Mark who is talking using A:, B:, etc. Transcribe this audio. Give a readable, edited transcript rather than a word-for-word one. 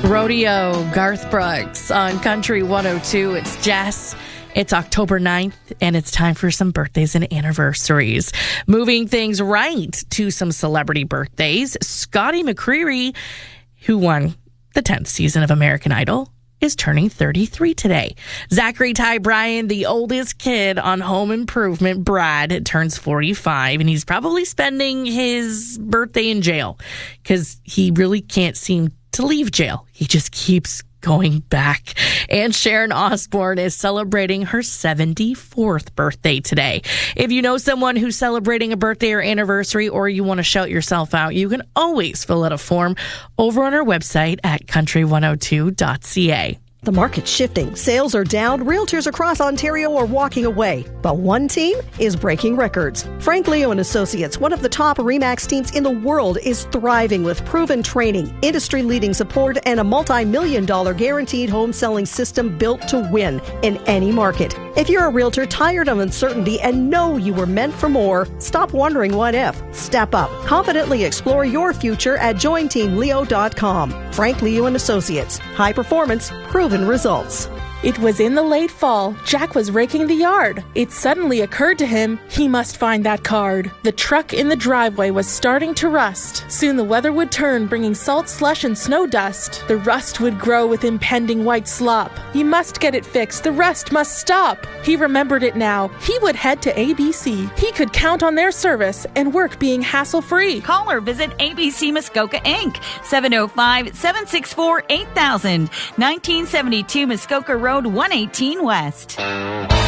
A: Rodeo, Garth Brooks on Country 102. It's Jess. It's October 9th, and it's time for some birthdays and anniversaries. Moving things right to some celebrity birthdays. Scotty McCreery, who won the 10th season of American Idol, is turning 33 today. Zachary Ty Bryan, the oldest kid on Home Improvement, Brad, turns 45, and he's probably spending his birthday in jail because he really can't seem to leave jail. He just keeps going back. And Sharon Osbourne is celebrating her 74th birthday today. If you know someone who's celebrating a birthday or anniversary, or you want to shout yourself out, you can always fill out a form over on our website at country102.ca.
B: The market's shifting. Sales are down. Realtors across Ontario are walking away. But one team is breaking records. Frank Leo and Associates, one of the top RE/MAX teams in the world, is thriving with proven training, industry-leading support, and a multi-million-dollar guaranteed home selling system built to win in any market. If you're a realtor tired of uncertainty and know you were meant for more, stop wondering what if. Step up. Confidently explore your future at jointeamleo.com. Frank Leo and Associates. High performance, proven results.
C: It was in the late fall. Jack was raking the yard. It suddenly occurred to him he must find that card. The truck in the driveway was starting to rust. Soon the weather would turn, bringing salt, slush, and snow dust. The rust would grow with impending white slop. He must get it fixed. The rust must stop. He remembered it now. He would head to ABC. He could count on their service and work being hassle-free.
D: Call or visit ABC Muskoka Inc. 705-764-8000. 1972 Muskoka Road, 118 West.